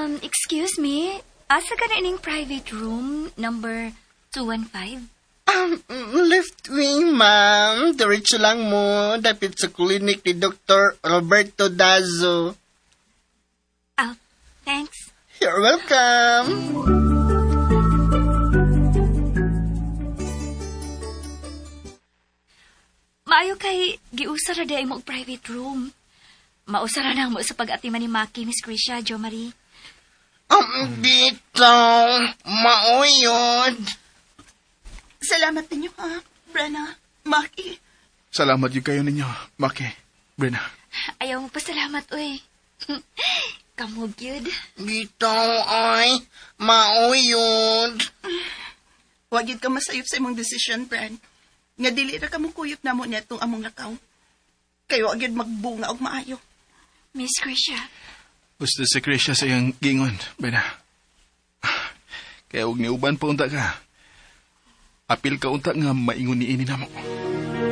Excuse me. Asa ka na ining private room, number 215? Left wing, ma'am. Diretso lang mo. Dapit sa klinik ni Dr. Roberto Dazo. Oh, thanks. You're welcome. Maayo kay giusara di ay mo private room. Mausara na mo sa pag-atiman ni Maki, Miss Grisha, Jo Marie. Dito. Mauyod. Salamat ninyo, ha, Brenna, Maki. Salamat yung kayo ninyo, Maki, Brenna. Ayaw mo pasalamat, uy. Kamog yun. Dito ay mauyod. Huwag yun ka masayop sa imong desisyon, Bren. Nga dili ra ka mong kuyop na mo niya itong among lakaw. Kayo agad magbunga og maayo. Miss Grisha. Gusto si Krisha sa iyong gingon, Brenna. Kaya huwag niuban pa unta ka. Apil ka unta nga maingon ni ini na mo.